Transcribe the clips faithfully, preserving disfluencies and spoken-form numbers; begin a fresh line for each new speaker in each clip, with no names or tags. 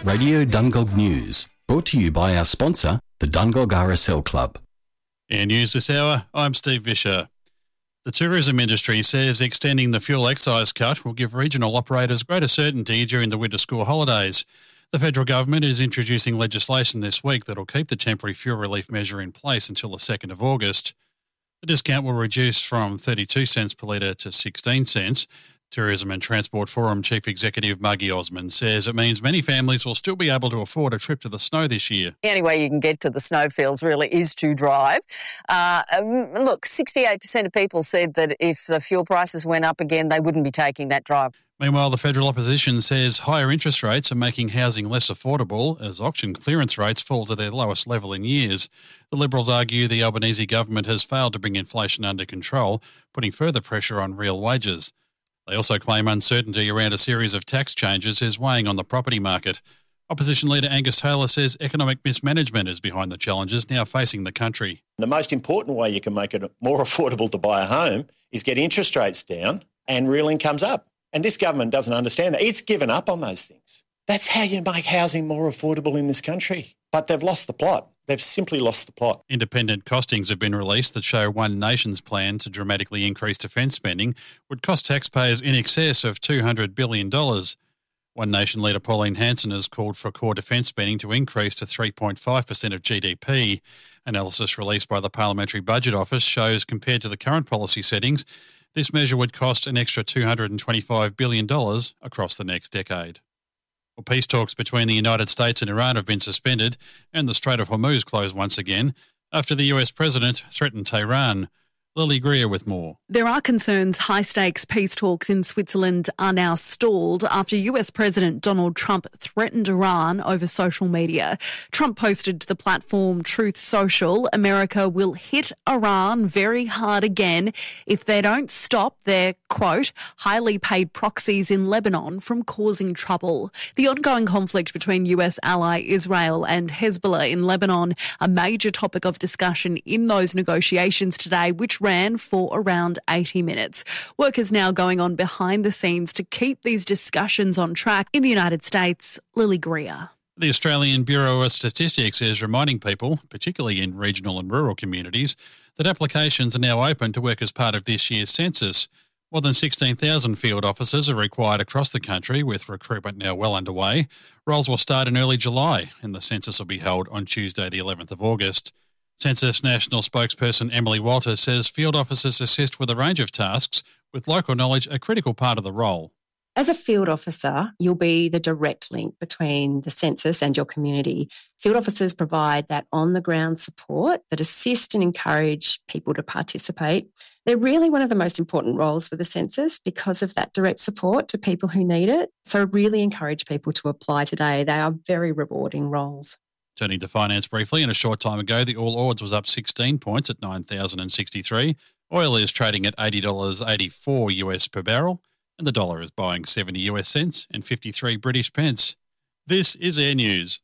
Radio Dungog News, brought to you by our sponsor, the Dungog R S L Club.
In news this hour, I'm Steve Vischer. The tourism industry says extending the fuel excise cut will give regional operators greater certainty during the winter school holidays. The federal government is introducing legislation this week that will keep the temporary fuel relief measure in place until the second of August. The discount will reduce from thirty-two cents per litre to sixteen cents. Tourism and Transport Forum Chief Executive Margie Osmond says it means many families will still be able to afford a trip to the snow this year.
The only way you can get to the snowfields really is to drive. Uh, look, sixty-eight percent of people said that if the fuel prices went up again, they wouldn't be taking that drive.
Meanwhile, the federal opposition says higher interest rates are making housing less affordable as auction clearance rates fall to their lowest level in years. The Liberals argue the Albanese government has failed to bring inflation under control, putting further pressure on real wages. They also claim uncertainty around a series of tax changes is weighing on the property market. Opposition leader Angus Taylor says economic mismanagement is behind the challenges now facing the country.
The most important way you can make it more affordable to buy a home is get interest rates down and real incomes up. And this government doesn't understand that. It's given up on those things. That's how you make housing more affordable in this country. But they've lost the plot. They've simply lost the plot.
Independent costings have been released that show One Nation's plan to dramatically increase defence spending would cost taxpayers in excess of two hundred billion dollars. One Nation leader Pauline Hanson has called for core defence spending to increase to three point five percent of G D P. Analysis released by the Parliamentary Budget Office shows compared to the current policy settings, this measure would cost an extra two hundred twenty-five billion dollars across the next decade. Well, peace talks between the United States and Iran have been suspended and the Strait of Hormuz closed once again after the U S president threatened Tehran. Lily Greer with more.
There are concerns high-stakes peace talks in Switzerland are now stalled after U S President Donald Trump threatened Iran over social media. Trump posted to the platform Truth Social, America will hit Iran very hard again if they don't stop their, quote, highly paid proxies in Lebanon from causing trouble. The ongoing conflict between U S ally Israel and Hezbollah in Lebanon, a major topic of discussion in those negotiations today, which ran for around eighty minutes. Work is now going on behind the scenes to keep these discussions on track. In the United States, Lily Greer.
The Australian Bureau of Statistics is reminding people, particularly in regional and rural communities, that applications are now open to work as part of this year's census. More than sixteen thousand field officers are required across the country, with recruitment now well underway. Roles will start in early July, and the census will be held on Tuesday, the eleventh of August. Census National spokesperson Emily Walter says field officers assist with a range of tasks, with local knowledge a critical part of the role.
As a field officer, you'll be the direct link between the census and your community. Field officers provide that on-the-ground support that assist and encourage people to participate. They're really one of the most important roles for the census because of that direct support to people who need it. So I really encourage people to apply today. They are very rewarding roles.
Turning to finance briefly, and a short time ago, the All Ords was up sixteen points at nine thousand sixty-three. Oil is trading at eighty dollars eighty-four US per barrel, and the dollar is buying seventy US cents and fifty-three British pence. This is Air News.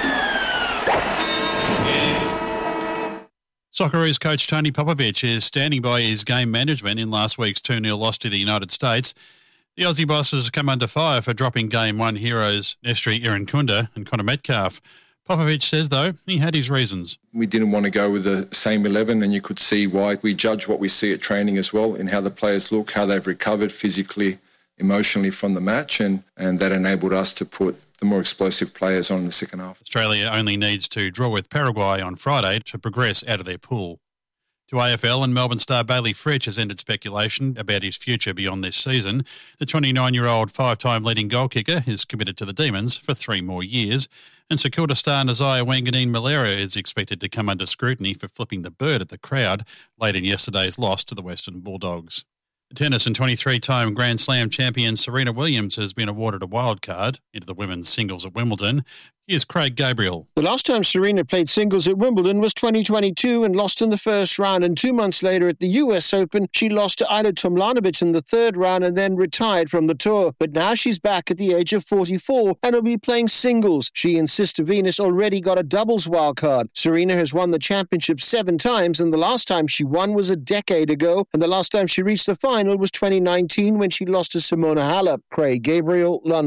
Socceroos coach Tony Popovic is standing by his game management in last week's two nil loss to the United States. The Aussie bosses have come under fire for dropping game one heroes Nestri Irankunda and Connor Metcalf. Popovic says, though, he had his reasons.
We didn't want to go with the same eleven, and you could see why. We judge what we see at training as well, in how the players look, how they've recovered physically, emotionally from the match, and, and that enabled us to put the more explosive players on in the second half.
Australia only needs to draw with Paraguay on Friday to progress out of their pool. To A F L, and Melbourne star Bailey Fritsch has ended speculation about his future beyond this season. The twenty-nine-year-old five-time leading goal kicker is committed to the Demons for three more years, and St Kilda star Nasiah Wanganeen-Malera is expected to come under scrutiny for flipping the bird at the crowd late in yesterday's loss to the Western Bulldogs. Tennis and twenty-three-time Grand Slam champion Serena Williams has been awarded a wild card into the women's singles at Wimbledon. Here's Craig Gabriel.
The last time Serena played singles at Wimbledon was twenty twenty-two and lost in the first round. And two months later at the U S Open, she lost to Ajla Tomljanovic in the third round and then retired from the tour. But now she's back at the age of forty-four and will be playing singles. She and Sister Venus already got a doubles wildcard. Serena has won the championship seven times, and the last time she won was a decade ago. And the last time she reached the final was twenty nineteen when she lost to Simona Halep. Craig Gabriel, London.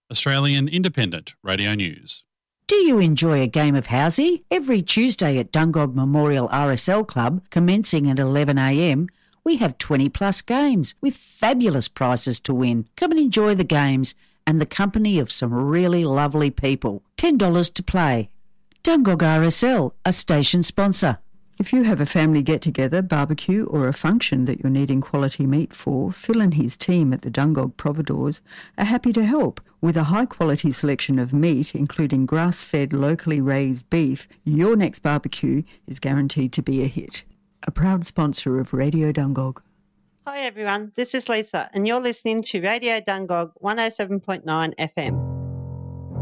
Australian Independent Radio News.
Do you enjoy a game of housey? Every Tuesday at Dungog Memorial R S L Club, commencing at eleven a m, we have twenty plus games with fabulous prizes to win. Come and enjoy the games and the company of some really lovely people. ten dollars to play. Dungog R S L, a station sponsor.
If you have a family get-together, barbecue or a function that you're needing quality meat for, Phil and his team at the Dungog Providores are happy to help. With a high-quality selection of meat, including grass-fed, locally raised beef, your next barbecue is guaranteed to be a hit. A proud sponsor of Radio Dungog.
Hi everyone, this is Lisa and you're listening to Radio Dungog one oh seven point nine F M.